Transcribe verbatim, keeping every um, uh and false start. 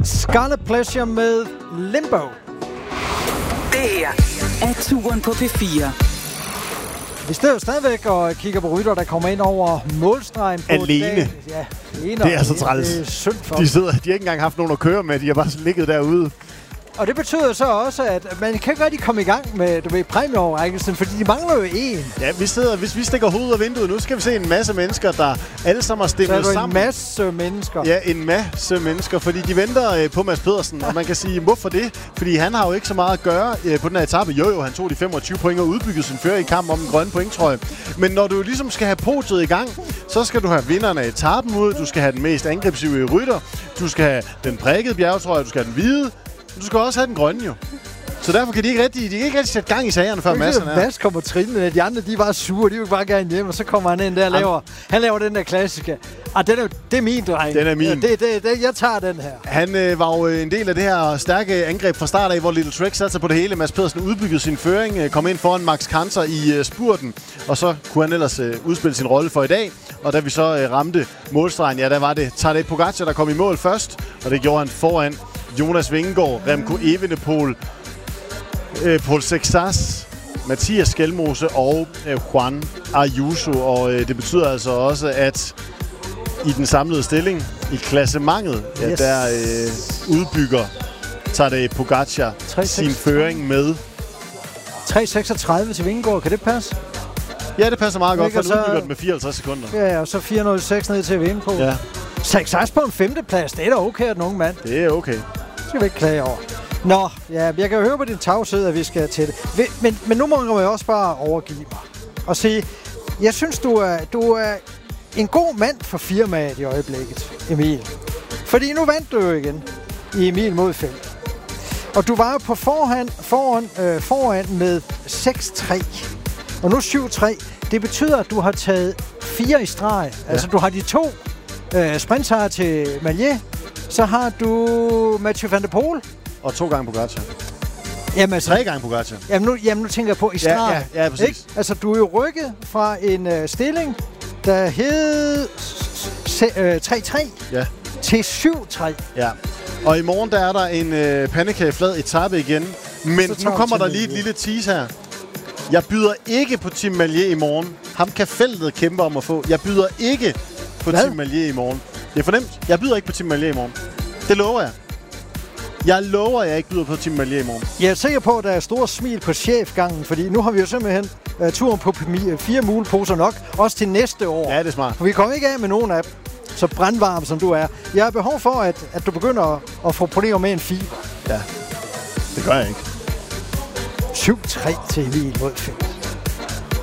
Scarlet Pleasure med Limbo. Det her er Turen på P fire. Vi står jo stadigvæk og kigger på rytter, der kommer ind over målstregen på alene. Dag. Ja, alene. Det er så træls. Det er synd for de, sidder, de har ikke engang haft nogen at køre med. De har bare ligget derude. Og det betyder så også, at man kan ikke rigtig komme i gang med, du ved, præmieoverrækkelsen, fordi de mangler jo en. Ja, vi sidder, hvis vi stikker hovedet af vinduet nu, skal vi se en masse mennesker, der alle sammen har stemmet sammen. Så er en masse mennesker. Ja, en masse mennesker, fordi de venter øh, på Mads Pedersen, og man kan sige, hvorfor det? Fordi han har jo ikke så meget at gøre øh, på den her etape. Jo, jo, han tog de femogtyve point og udbyggede sin fører i kamp om den grønne pointtrøje. Men når du ligesom skal have podiet i gang, så skal du have vinderne af etapen ud, du skal have den mest angrebsive rytter, du skal have den prikkede bjergetrøje, du skal have den hvide. Du skal også have den grønne, jo. Så derfor kan de ikke rigtig, de kan ikke rigtig sætte gang i sagerne, før masserne er. Mads kommer trinende, de andre, de er bare sure, de vil bare gerne hjem, og så kommer han ind der og laver, han laver den der klassiske. Ah, den er, det er min, dreng. Den er min. Ja, det, det, det, jeg tager den her. Han øh, var jo en del af det her stærke angreb fra start af, hvor Little Trek satte sig på det hele. Mads Pedersen udbyggede sin føring, øh, kom ind foran Max Kanter i øh, spurten, og så kunne han ellers øh, udspille sin rolle for i dag. Og da vi så øh, ramte målstregen, ja, der var det Tadej Pogacar, der kom i mål først, og det gjorde han foran Jonas Vingegaard, Remco Evenepoel, øh, Paul Sexas, Mathias Skelmose og øh, Juan Ayuso. Og øh, det betyder altså også, at i den samlede stilling, i klassementet, ja, yes. der øh, udbygger Tadej Pogacar sin føring med tre seksogtredive til Vingegaard. Kan det passe? Ja, det passer meget godt, for han udbygger den med fireoghalvtreds sekunder. Ja, og så fire nul seks ned til Vingegaard. Ja. Sexas på en femteplads, det er da okay, at nogen mand. Det er okay. Det skal vi ikke klage over. Nå, ja, jeg kan jo høre på din tavshed, at vi skal til det. Men, men nu må jeg også bare overgive mig og sige, jeg synes, du er, du er en god mand for firmaet i øjeblikket, Emil. Fordi nu vandt du jo igen i Emil mod felt. Og du var jo på forhånd, foran, øh, foran med seks tre. Og nu syv tre. Det betyder, at du har taget fire i streg. Ja. Altså, du har de to øh, sprintsejre til Maillet. Så har du Mathieu van der Poel. Og to gange Pogacar. Jamen, altså, Tre gange Pogacar. Jamen nu, jamen, nu tænker jeg på i streg. Ja, ja, ja, præcis. Ikke? Altså, du er jo rykket fra en øh, stilling, der hed øh, tre tre ja. til syv tre. Ja. Og i morgen, der er der en øh, pandekageflad etape igen. Men nu kommer der lige et lille tease her. Jeg byder ikke på Tim Maillet i morgen. Ham kan feltet kæmpe om at få. Jeg byder ikke på Hvad? Tim Maillet i morgen. Det er fornemt. Jeg byder ikke på Tim Maillet i morgen. Det lover jeg. Jeg lover, at jeg ikke byder på Tim Maillet i morgen. Jeg er sikker på, at der er store smil på chefgangen, fordi nu har vi jo simpelthen uh, turen på fire muleposer nok, også til næste år. Ja, det er smart. For vi kommer ikke af med nogen af dem, så brandvarm som du er. Jeg har behov for, at, at du begynder at, at få problemer med en fiber. Ja, det gør jeg ikke. syv tre til Emil mod fem.